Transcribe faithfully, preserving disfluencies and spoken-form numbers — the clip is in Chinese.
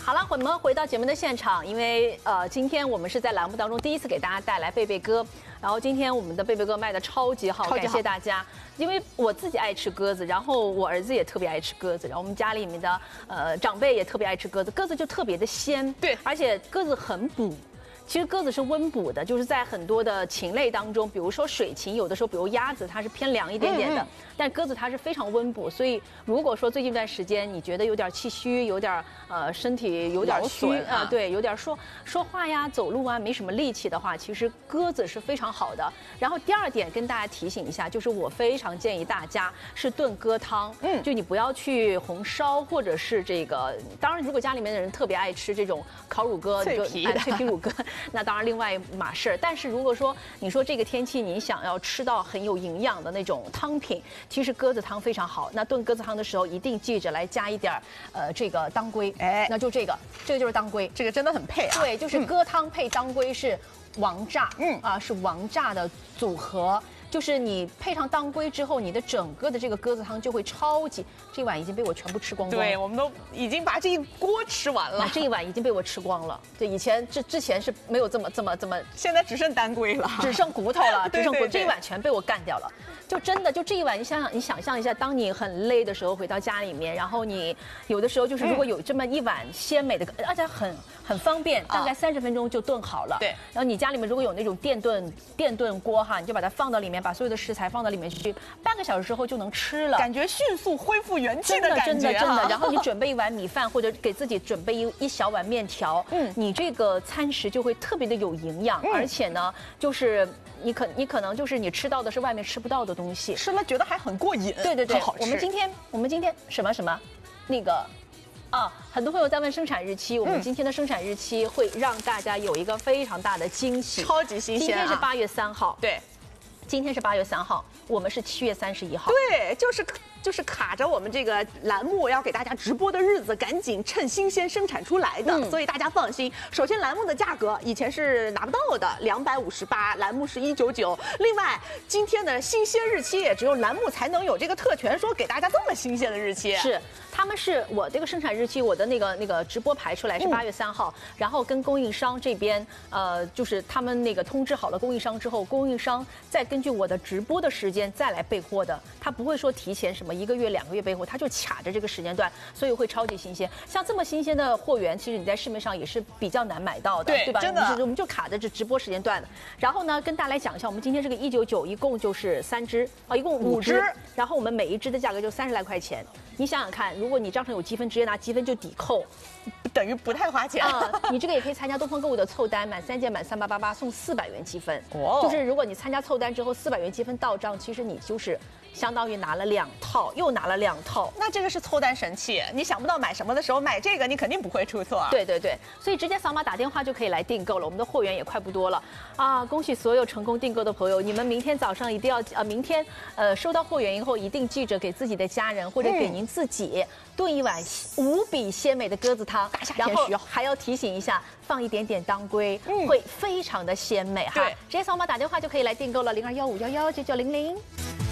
好了，我们回到节目的现场，因为呃，今天我们是在栏目当中第一次给大家带来贝贝鸽，然后今天我们的贝贝鸽卖的超级好， 超级好感谢大家。因为我自己爱吃鸽子，然后我儿子也特别爱吃鸽子，然后我们家里面的呃长辈也特别爱吃鸽子，鸽子就特别的鲜， 对， 而且鸽子很补。其实鸽子是温补的，就是在很多的禽类当中，比如说水禽，有的时候比如鸭子它是偏凉一点点的，嗯嗯但鸽子它是非常温补。所以如果说最近一段时间你觉得有点气虚，有点呃身体有点虚啊、呃，对，有点说说话呀、走路啊没什么力气的话，其实鸽子是非常好的。然后第二点跟大家提醒一下，就是我非常建议大家是炖鸽汤，嗯，就你不要去红烧或者是这个，当然如果家里面的人特别爱吃这种烤乳鸽， 脆皮的、 哎、脆皮乳鸽。那当然另外一码事，但是如果说你说这个天气你想要吃到很有营养的那种汤品，其实鸽子汤非常好。那炖鸽子汤的时候一定记着来加一点呃这个当归，哎，那就这个，这个就是当归， 这个真的很配啊。 对，就是鸽汤配当归是王炸，嗯啊是王炸的组合。就是你配上当归之后，你的整个的这个鸽子汤就会超级。这一碗已经被我全部吃光光了。 对，我们都已经把这一锅吃完了。 那这一碗已经被我吃光了。对，以前之之前是没有这么这么这么， 现在只剩当归了， 只剩骨头了，只剩骨。 对对对这一碗全被我干掉了。就真的就这一碗，你想想，你想象一下，当你很累的时候回到家里面，然后你有的时候就是如果有这么一碗鲜美的，嗯、而且很很方便，大概三十分钟就炖好了。 对。 然后你家里面如果有那种电炖电炖锅哈，你就把它放到里面，把所有的食材放到里面去，半个小时之后就能吃了， 感觉迅速恢复元气的感觉、啊。 真的真的真的。然后你准备一碗米饭，或者给自己准备一一小碗面条，嗯，你这个餐食就会特别的有营养，嗯、而且呢，就是你可你可能就是你吃到的是外面吃不到的东西， 吃了觉得还很过瘾。 对对对， 好吃。 我们今天我们今天什么什么，那个。啊，很多朋友在问生产日期，我们今天的生产日期会让大家有一个非常大的惊喜， 超级新鲜、啊。 今天是八月三号， 对， 今天是八月三号，我们是七月三十一号， 对，就是就是卡着我们这个栏目要给大家直播的日子，赶紧趁新鲜生产出来的，嗯、所以大家放心。首先，栏目的价格以前是拿不到的，两百五十八，栏目是一九九。另外，今天的新鲜日期也只有栏目才能有这个特权，说给大家这么新鲜的日期。 是。他们是我这个生产日期，我的那个那个直播排出来是八月三号，嗯、然后跟供应商这边，呃，就是他们那个通知好了供应商之后，供应商再根据我的直播的时间再来备货的，他不会说提前什么一个月、两个月备货，他就卡着这个时间段，所以会超级新鲜。像这么新鲜的货源，其实你在市面上也是比较难买到的， 对, 对吧？ 真的， 我们就卡着这直播时间段的。然后呢，跟大家来讲一下，我们今天这个一九九，一共就是三只啊，一共五只，然后我们每一只的价格就三十来块钱。你想想看，如果你账上有积分，直接拿积分就抵扣， 等于不太花钱啊、呃！你这个也可以参加东方购物的凑单，满三件满三八八八送四百元积分。 哦， 就是如果你参加凑单之后，四百元积分到账，其实你就是相当于拿了两套，又拿了两套。 那这个是凑单神器，你想不到买什么的时候买这个，你肯定不会出错。 对对对，所以直接扫码打电话就可以来订购了。我们的货源也快不多了啊！恭喜所有成功订购的朋友，你们明天早上一定要呃，明天呃收到货源以后，一定记着给自己的家人或者给您自己。嗯炖一碗无比鲜美的鸽子汤，然后还要提醒一下，放一点点当归，嗯、会非常的鲜美哈。 对， 直接扫码打电话就可以来订购了，零二幺五幺幺九九零零。